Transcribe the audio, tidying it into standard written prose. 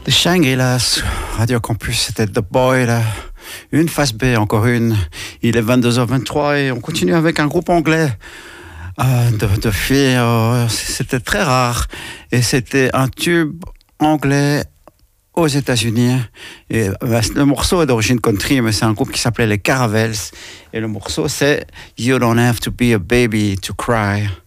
De Shangri-Las, Radio Campus, c'était The Boy, là. Une face B, encore une. Il est 22h23 et on continue avec un groupe anglais de filles. C'était très rare. Et c'était un tube anglais aux États-Unis. Et le morceau est d'origine country, mais c'est un groupe qui s'appelait les Caravels. Et le morceau, c'est You Don't Have to Be a Baby to Cry.